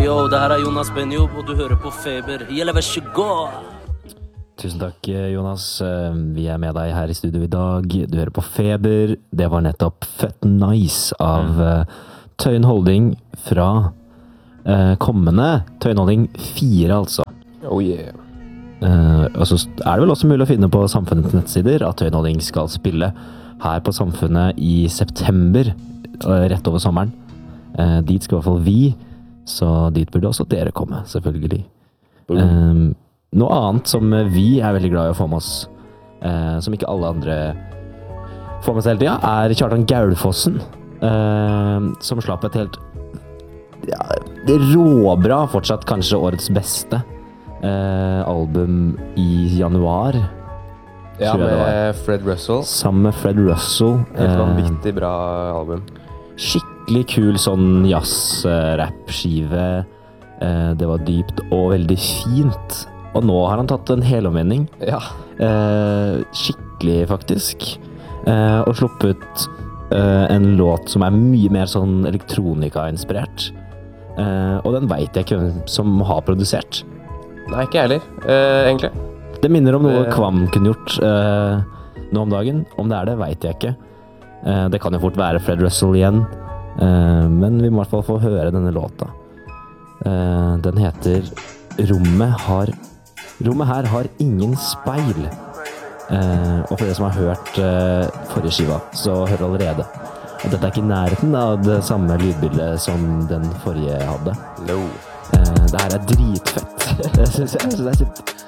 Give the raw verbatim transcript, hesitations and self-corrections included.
Yo, det her er Jonas Benjob, og du hører på Feber. Gjelle, vær så god! Tusen takk, Jonas. Vi er med deg her i studio i dag. Du hører på Feber. Det var nettopp Fett Nice av mm. Tøyen Holding fra uh, kommende Tøyen Holding fire, altså. Oh yeah. Uh, og så er det vel også mulig å finne på Samfunnets nettsider at Tøyen Holding skal spille her på Samfunnet i september, uh, rett over sommeren. Uh, dit skal i hvert fall vi, så dit burde også dere komme, selvfølgelig. Um, Noe annet som vi er veldig glad i å få med oss, eh, som ikke alle andre får med seg hele tiden, er Kjartan Gaulfossen, eh, som slapp et helt ja, det råbra, fortsatt kanskje årets beste eh, album i januar. Ja, med Fred Russell. Sammen med Fred Russell. Helt vanvittig bra album. Skikkelig kul sånn jazz-rap-skive. Eh, det var dypt og veldig fint. Og nå har han tatt en helomvending. Ja. Eh, skikkelig, faktisk. Eh, og sluppet eh, en låt som er mye mer sånn elektronika-inspirert. Eh, og den vet jeg ikke hvem som har produsert. Nei, ikke heller, eh, egentlig. Det minner om noe Det... Kvam kunne gjort eh, nå om dagen. Om det er det, vet jeg ikke. Eh, det kan jo fort være Fred Russell igjen. Eh, men vi må i hvert fall få høre denne låta. Eh, den heter Rommet har Rommet her har ingen speil. Eh, og for dere som har hørt eh, forrige skiva, så hører allerede at dette er ikke i nærheten av det samme lydbildet som den forrige hadde. No. Eh, det her er dritfett. Jeg synes, jeg synes det er kjent.